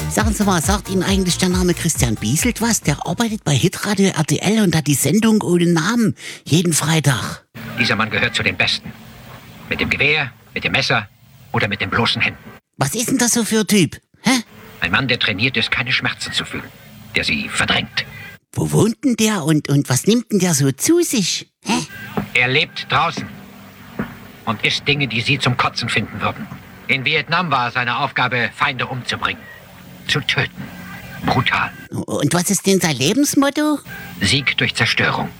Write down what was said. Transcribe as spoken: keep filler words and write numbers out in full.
Sagen Sie mal, sagt Ihnen eigentlich der Name Christian Bieselt was? Der arbeitet bei Hitradio R T L und hat die Sendung ohne Namen jeden Freitag. Dieser Mann gehört zu den Besten. Mit dem Gewehr, mit dem Messer oder mit den bloßen Händen. Was ist denn das so für ein Typ? Hä? Ein Mann, der trainiert ist, keine Schmerzen zu fühlen. Der sie verdrängt. Wo wohnt denn der und, und was nimmt denn der so zu sich? Hä? Er lebt draußen und isst Dinge, die Sie zum Kotzen finden würden. In Vietnam war seine Aufgabe, Feinde umzubringen. Zu töten. Brutal. Und was ist denn sein Lebensmotto? Sieg durch Zerstörung.